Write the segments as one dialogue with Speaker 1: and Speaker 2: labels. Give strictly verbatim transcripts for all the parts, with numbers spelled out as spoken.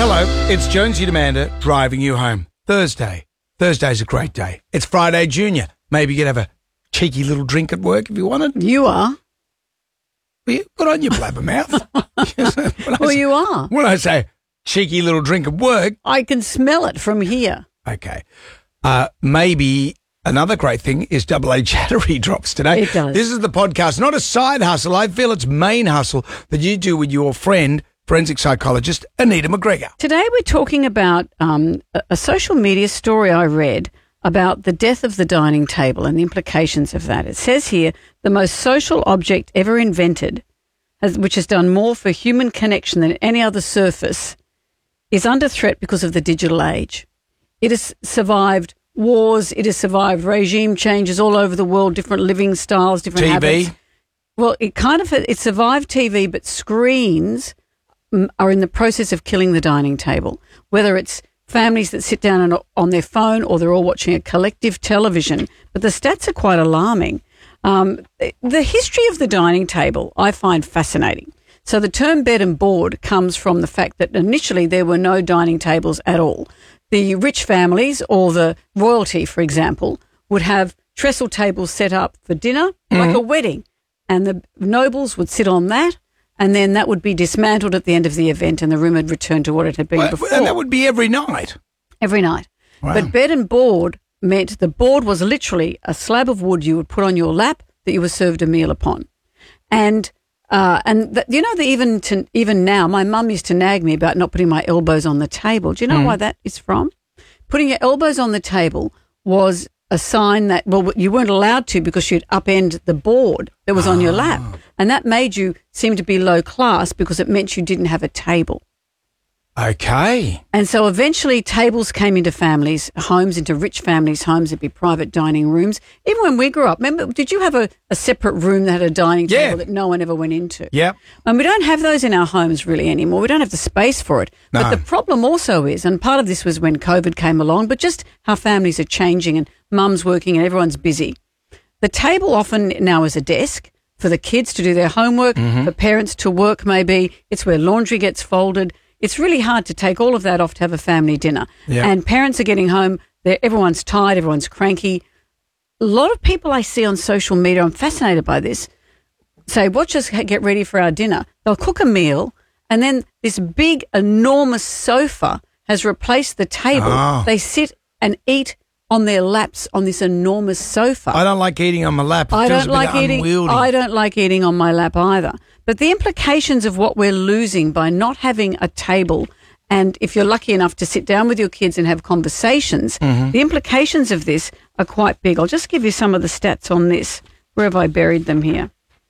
Speaker 1: Hello, it's Jonesy Amanda driving you home. Thursday. Thursday's a great day. It's Friday Junior. Maybe you could have a cheeky little drink at work if you wanted.
Speaker 2: You are.
Speaker 1: Well, you put on your blabbermouth.
Speaker 2: Well,
Speaker 1: say,
Speaker 2: you are.
Speaker 1: When I say cheeky little drink at work.
Speaker 2: I can smell it from here.
Speaker 1: Okay. Uh, maybe another great thing is Double A Chattery drops today.
Speaker 2: It does.
Speaker 1: This is the podcast, not a side hustle. I feel it's main hustle that you do with your friend, forensic psychologist Anita McGregor.
Speaker 2: Today we're talking about um, a, a social media story I read about the death of the dining table and the implications of that. It says here, the most social object ever invented, has, which has done more for human connection than any other surface, is under threat because of the digital age. It has survived wars, it has survived regime changes all over the world, different living styles, different
Speaker 1: T V.
Speaker 2: habits. Well, it kind of, it survived T V, but screens are in the process of killing the dining table, whether it's families that sit down and on their phone or they're all watching a collective television. But the stats are quite alarming. Um, the history of the dining table I find fascinating. So the term bed and board comes from the fact that initially there were no dining tables at all. The rich families or the royalty, for example, would have trestle tables set up for dinner, mm-hmm. like a wedding, and the nobles would sit on that. And then that would be dismantled at the end of the event and the room had returned to what it had been
Speaker 1: well,
Speaker 2: before.
Speaker 1: And that would be every night?
Speaker 2: Every night.
Speaker 1: Wow.
Speaker 2: But bed and board meant the board was literally a slab of wood you would put on your lap that you were served a meal upon. And, uh, and the, you know, the, even to, even now, my mum used to nag me about not putting my elbows on the table. Do you know mm. why that is from? Putting your elbows on the table was a sign that, well, you weren't allowed to because you'd upend the board that was on your lap. And that made you seem to be low class because it meant you didn't have a table.
Speaker 1: Okay.
Speaker 2: And so eventually tables came into families' homes, into rich families' homes. There'd be private dining rooms. Even when we grew up, remember, did you have a, a separate room that had a dining
Speaker 1: yeah.
Speaker 2: table that no one ever went into?
Speaker 1: Yeah.
Speaker 2: And we don't have those in our homes really anymore. We don't have the space for it.
Speaker 1: No.
Speaker 2: But the problem also is, and part of this was when COVID came along, but just how families are changing and mum's working and everyone's busy. The table often now is a desk for the kids to do their homework, mm-hmm. for parents to work maybe. It's where laundry gets folded. It's really hard to take all of that off to have a family dinner.
Speaker 1: Yeah.
Speaker 2: And parents are getting home, everyone's tired, everyone's cranky. A lot of people I see on social media, I'm fascinated by this, say, watch us get ready for our dinner. They'll cook a meal and then this big, enormous sofa has replaced the table.
Speaker 1: Oh.
Speaker 2: They sit and eat on their laps on this enormous sofa.
Speaker 1: I don't like eating on my lap. It
Speaker 2: I
Speaker 1: feels
Speaker 2: don't
Speaker 1: a bit
Speaker 2: like eating.
Speaker 1: unwieldy.
Speaker 2: I don't like eating on my lap either. But the implications of what we're losing by not having a table, and if you're lucky enough to sit down with your kids and have conversations, mm-hmm. the implications of this are quite big. I'll just give you some of the stats on this. Where have I buried them here?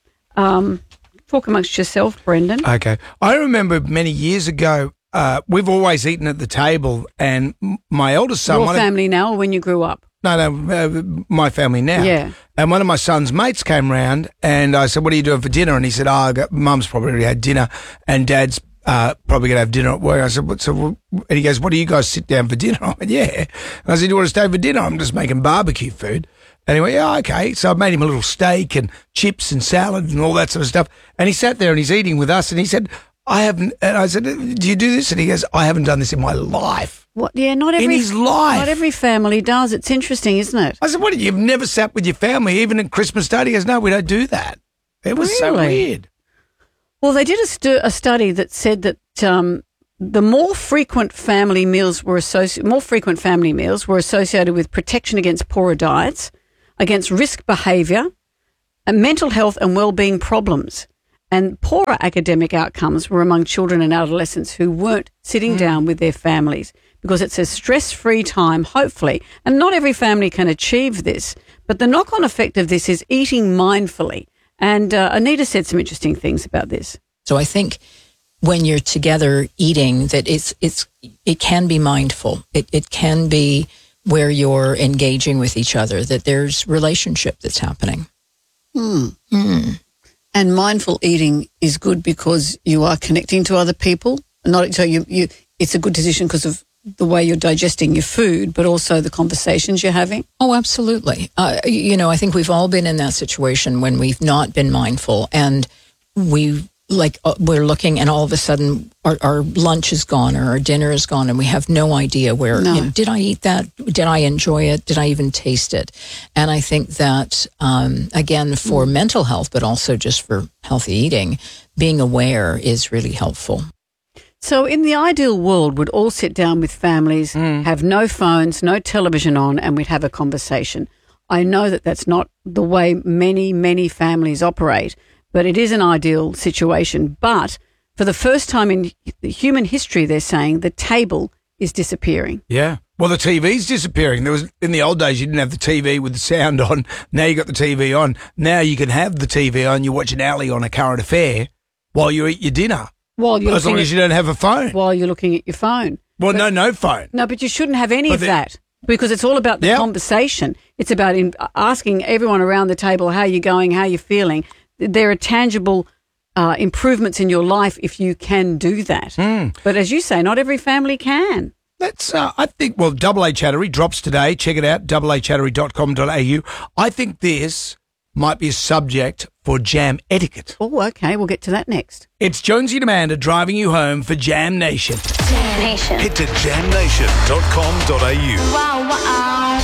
Speaker 2: Um, talk amongst yourself, Brendan.
Speaker 1: Okay. I remember many years ago, uh, we've always eaten at the table, and my eldest son...
Speaker 2: Your family of, now or when you grew up?
Speaker 1: No, no, uh, my family now.
Speaker 2: Yeah. And
Speaker 1: one of my son's mates came round and I said, what are you doing for dinner? And he said, oh, I got, Mum's probably already had dinner and Dad's uh, probably going to have dinner at work. I said, what? So, and he goes, what do you guys sit down for dinner? I went, yeah. And I said, do you want to stay for dinner? I'm just making barbecue food. And he went, yeah, okay. So I made him a little steak and chips and salad and all that sort of stuff. And he sat there and he's eating with us and he said, I haven't, and I said, do you do this? And he goes, I haven't done this in my life.
Speaker 2: What? Yeah, not every,
Speaker 1: in his life.
Speaker 2: Not every family does. It's interesting, isn't it?
Speaker 1: I said, what, you've never sat with your family, even at Christmas Day? He goes, no, we don't do that. It was
Speaker 2: really?
Speaker 1: so weird.
Speaker 2: Well, they did a, stu- a study that said that um, the more frequent family meals were associ- more frequent family meals were associated with protection against poorer diets, against risk behaviour, and mental health and well-being problems. And poorer academic outcomes were among children and adolescents who weren't sitting mm. down with their families, because it's a stress-free time, hopefully. And not every family can achieve this. But the knock-on effect of this is eating mindfully. And uh, Anita said some interesting things about this.
Speaker 3: So I think when you're together eating, that it's it's it can be mindful. It it can be where you're engaging with each other, that there's relationship that's happening.
Speaker 2: Hmm.
Speaker 3: Mm.
Speaker 2: And mindful eating is good because you are connecting to other people. Not so you you. It's a good decision because of the way you're digesting your food, but also the conversations you're having.
Speaker 3: Oh, absolutely. Uh, you know, I think we've all been in that situation when we've not been mindful, and we like uh, we're looking and all of a sudden our, our lunch is gone or our dinner is gone and we have no idea where,
Speaker 2: No.
Speaker 3: you know, did I eat that? Did I enjoy it? Did I even taste it? And I think that, um, again, for
Speaker 2: Mm.
Speaker 3: mental health, but also just for healthy eating, being aware is really helpful.
Speaker 2: So in the ideal world, we'd all sit down with families, have no phones, no television on, and we'd have a conversation. I know that that's not the way many, many families operate, but it is an ideal situation. But for the first time in human history, they're saying the table is disappearing.
Speaker 1: Yeah. Well, the T V's disappearing. There was in the old days, you didn't have the T V with the sound on. Now you got the T V on. Now you can have the T V on. You watch an alley on a current affair while you eat your dinner.
Speaker 2: While you're
Speaker 1: As long
Speaker 2: looking
Speaker 1: as
Speaker 2: at,
Speaker 1: you don't have a phone.
Speaker 2: while you're looking at your phone.
Speaker 1: Well, no, no phone.
Speaker 2: No, but you shouldn't have any
Speaker 1: But
Speaker 2: of
Speaker 1: the-
Speaker 2: that because it's all about the
Speaker 1: Yep.
Speaker 2: conversation. It's about in, asking everyone around the table how you're going, how you're feeling. There are tangible uh, improvements in your life if you can do that.
Speaker 1: Hmm.
Speaker 2: But as you say, not every family can.
Speaker 1: That's, uh, I think, well, Double A Chattery drops today. Check it out, double a chattery dot com dot a u. I think this might be a subject for Jam Etiquette.
Speaker 2: Oh, okay. We'll get to that next.
Speaker 1: It's Jonesy and Amanda driving you home for Jam Nation.
Speaker 4: Jam Nation.
Speaker 5: Head to jam nation dot com dot a u.
Speaker 4: Wow, wow.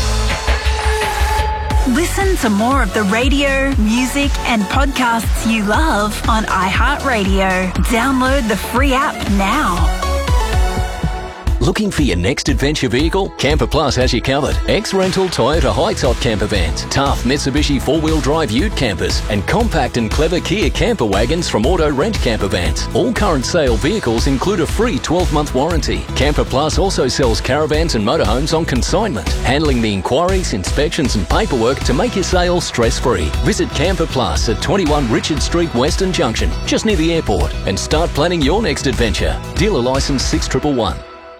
Speaker 6: Listen to more of the radio, music, and podcasts you love on iHeartRadio. Download the free app now.
Speaker 7: Looking for your next adventure vehicle? Camper Plus has you covered. Ex-rental Toyota high-top camper vans, tough Mitsubishi four-wheel drive ute campers, and compact and clever Kia camper wagons from Auto Rent Camper Vans. All current sale vehicles include a free twelve-month warranty. Camper Plus also sells caravans and motorhomes on consignment, handling the inquiries, inspections and paperwork to make your sale stress-free. Visit Camper Plus at twenty-one Richard Street, Western Junction, just near the airport, and start planning your next adventure. Dealer license six one one one.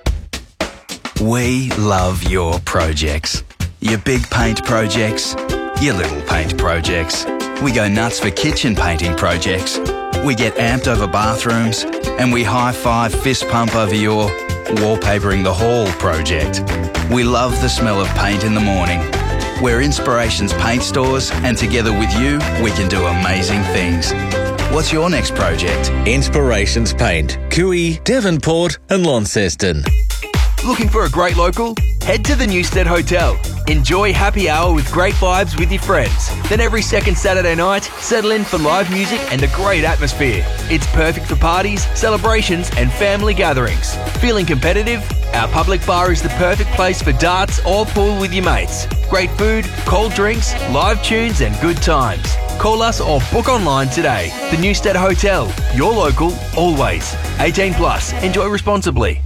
Speaker 8: We love your projects. Your big paint projects, your little paint projects. We go nuts for kitchen painting projects. We get amped over bathrooms, and we high-five fist pump over your wallpapering the hall project. We love the smell of paint in the morning. We're Inspirations Paint Stores, and together with you, we can do amazing things. What's your next project?
Speaker 5: Inspirations Paint, Cooey, Devonport and Launceston.
Speaker 9: Looking for a great local? Head to the Newstead Hotel. Enjoy happy hour with great vibes with your friends. Then every second Saturday night, settle in for live music and a great atmosphere. It's perfect for parties, celebrations and family gatherings. Feeling competitive? Our public bar is the perfect place for darts or pool with your mates. Great food, cold drinks, live tunes and good times. Call us or book online today. The Newstead Hotel. Your local, always. eighteen plus. Enjoy responsibly.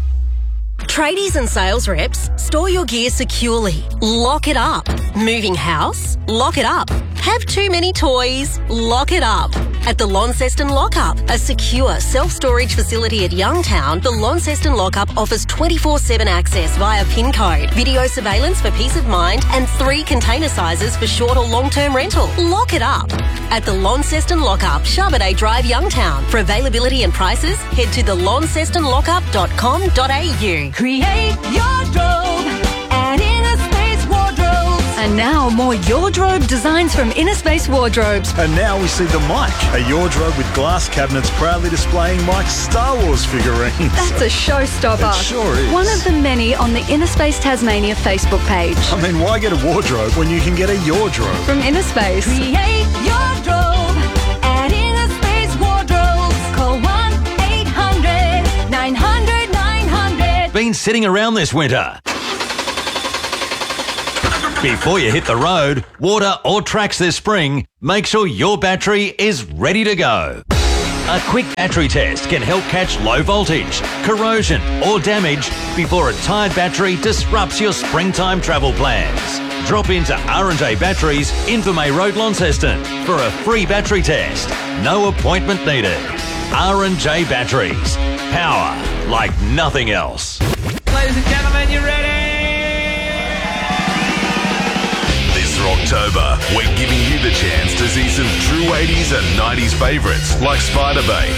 Speaker 10: Tradies and sales reps, store your gear securely. Lock it up. Moving house? Lock it up. Have too many toys? Lock it up. At the Launceston Lockup, a secure self-storage facility at Youngtown, the Launceston Lockup offers twenty-four seven access via PIN code, video surveillance for peace of mind, and three container sizes for short or long-term rental. Lock it up. At the Launceston Lockup, Charbonnet Drive, Youngtown. For availability and prices, head to the launceston lockup dot com dot a u.
Speaker 6: Create your drobe at Inner Space Wardrobes.
Speaker 11: And now more Yardrobe designs from Inner Space Wardrobes.
Speaker 12: And now we see the Mike, a Yardrobe with glass cabinets proudly displaying Mike's Star Wars figurines.
Speaker 11: That's a showstopper.
Speaker 12: It sure is.
Speaker 11: One of the many on the Inner Space Tasmania Facebook page.
Speaker 12: I mean, why get a wardrobe when you can get a Yardrobe?
Speaker 11: From Inner Space.
Speaker 6: Create your drobe at Inner Space Wardrobes. Call one eight hundred nine hundred nine hundred.
Speaker 5: Been sitting around this winter? Before you hit the road, water or tracks this spring, make sure your battery is ready to go. A quick battery test can help catch low voltage, corrosion or damage before a tired battery disrupts your springtime travel plans. Drop into R and J Batteries, Invermay Road, Launceston for a free battery test. No appointment needed. R and J Batteries. Power like nothing else.
Speaker 9: Ladies and gentlemen, you ready?
Speaker 5: This October, we're giving you the chance to see some true eighties and nineties favourites like Spider Bay,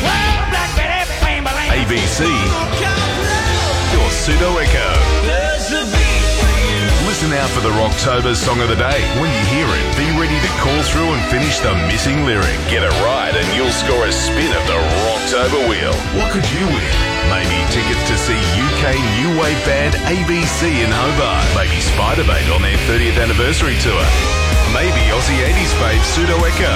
Speaker 5: A B C, or Pseudo Echo. Listen
Speaker 13: Listen out for the Rocktober Song of the Day. When you hear it, be ready to call through and finish the missing lyric. Get it right and you'll score a spin of the Rocktober wheel. What could you win? Maybe tickets to see U K new wave band A B C in Hobart. Maybe Spiderbait on their thirtieth anniversary tour. Maybe Aussie eighties fave Pseudo Echo.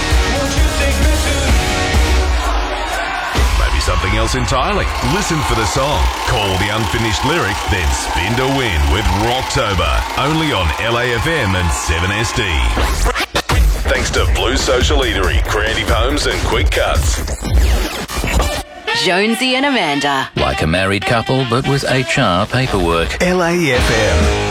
Speaker 13: Maybe something else entirely. Listen for the song, call the unfinished lyric, then spin to win with Rocktober. Only on L A F M and seven S D. Thanks to Blue Social Eatery, Creative Homes and Quick Cuts.
Speaker 14: Jonesy and Amanda.
Speaker 15: Like a married couple, but with H R paperwork.
Speaker 13: L A F M.